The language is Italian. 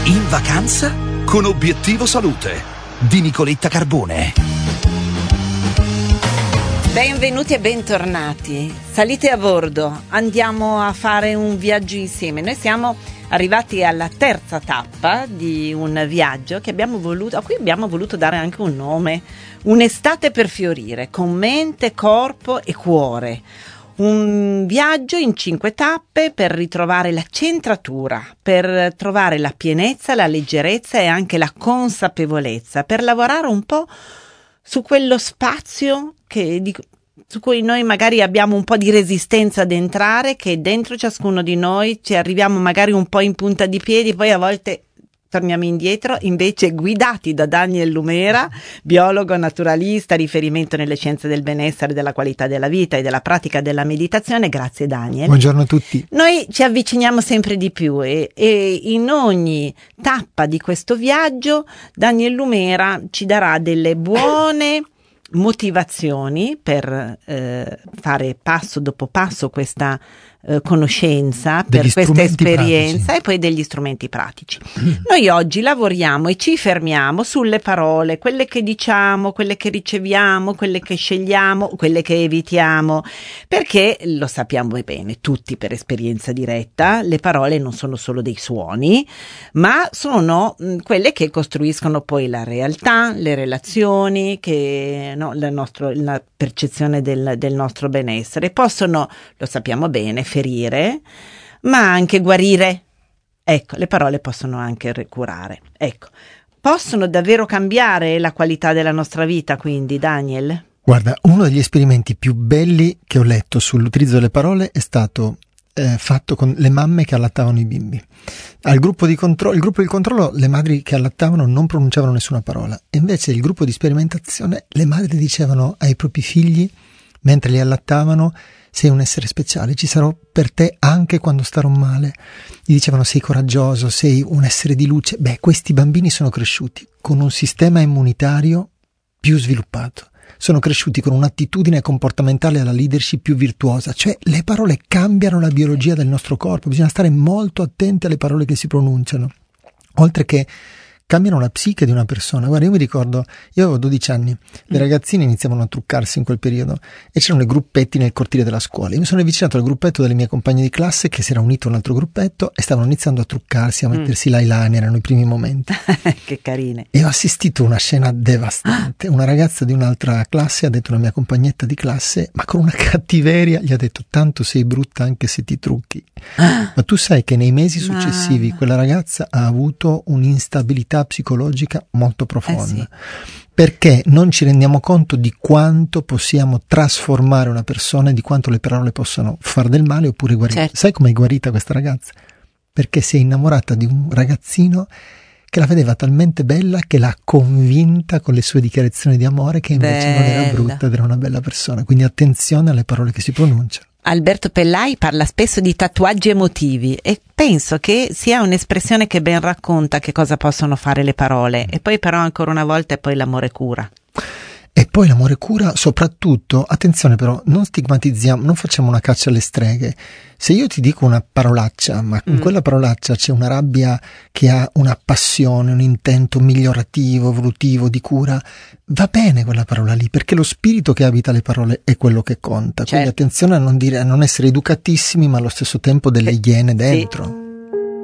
In vacanza con Obiettivo Salute di Nicoletta Carbone. Benvenuti e bentornati. Salite a bordo, andiamo a fare un viaggio insieme. Noi siamo arrivati alla terza tappa di un viaggio a cui abbiamo voluto dare anche un nome: un'estate per fiorire, con mente, corpo e cuore. Un viaggio in 5 tappe per ritrovare la centratura, per trovare la pienezza, la leggerezza e anche la consapevolezza, per lavorare un po' su quello spazio su cui noi magari abbiamo un po' di resistenza ad entrare, che dentro ciascuno di noi ci arriviamo magari un po' in punta di piedi, poi a volte torniamo indietro, invece guidati da Daniel Lumera, biologo naturalista, riferimento nelle scienze del benessere, della qualità della vita e della pratica della meditazione. Grazie Daniel. Buongiorno a tutti. Noi ci avviciniamo sempre di più e in ogni tappa di questo viaggio Daniel Lumera ci darà delle buone motivazioni per fare passo dopo passo questa conoscenza, per questa esperienza pratici. E poi degli strumenti pratici. Noi oggi lavoriamo e ci fermiamo sulle parole, quelle che diciamo, quelle che riceviamo, quelle che scegliamo, quelle che evitiamo, perché lo sappiamo bene tutti per esperienza diretta, le parole non sono solo dei suoni, ma sono quelle che costruiscono poi la realtà, le relazioni, la percezione del nostro benessere. Possono, lo sappiamo bene, ferire, ma anche guarire. Ecco, le parole possono anche curare. Ecco, possono davvero cambiare la qualità della nostra vita, quindi, Daniel? Guarda, uno degli esperimenti più belli che ho letto sull'utilizzo delle parole è stato fatto con le mamme che allattavano i bimbi. Il gruppo di controllo, le madri che allattavano non pronunciavano nessuna parola, e invece il gruppo di sperimentazione, le madri dicevano ai propri figli mentre li allattavano: sei un essere speciale, ci sarò per te anche quando starò male. Gli dicevano: sei coraggioso, sei un essere di luce. Questi bambini sono cresciuti con un sistema immunitario più sviluppato, sono cresciuti con un'attitudine comportamentale alla leadership più virtuosa. Cioè, le parole cambiano la biologia del nostro corpo, bisogna stare molto attenti alle parole che si pronunciano, oltre che cambiano la psiche di una persona. Guarda, io mi ricordo, io avevo 12 anni, le ragazzine iniziavano a truccarsi in quel periodo e c'erano i gruppetti nel cortile della scuola. Io mi sono avvicinato al gruppetto delle mie compagne di classe, che si era unito a un altro gruppetto, e stavano iniziando a truccarsi, a mettersi l'eyeliner, erano i primi momenti. Che carine. E ho assistito a una scena devastante. Una ragazza di un'altra classe ha detto a una mia compagnetta di classe, ma con una cattiveria, gli ha detto: tanto sei brutta anche se ti trucchi. Ma tu sai che nei mesi successivi quella ragazza ha avuto un'instabilità psicologica molto profonda, perché non ci rendiamo conto di quanto possiamo trasformare una persona e di quanto le parole possano far del male oppure guarire. Certo. Sai come è guarita questa ragazza? Perché si è innamorata di un ragazzino che la vedeva talmente bella che l'ha convinta con le sue dichiarazioni di amore che invece non era brutta ed era una bella persona. Quindi attenzione alle parole che si pronunciano. Alberto Pellai parla spesso di tatuaggi emotivi e penso che sia un'espressione che ben racconta che cosa possono fare le parole. E poi però ancora una volta è poi l'amore cura. E poi l'amore cura, soprattutto, attenzione però, non stigmatizziamo, non facciamo una caccia alle streghe. Se io ti dico una parolaccia, ma in quella parolaccia c'è una rabbia che ha una passione, un intento migliorativo, evolutivo, di cura, va bene quella parola lì, perché lo spirito che abita le parole è quello che conta. Certo. Quindi attenzione a non essere educatissimi, ma allo stesso tempo delle iene dentro. Sì.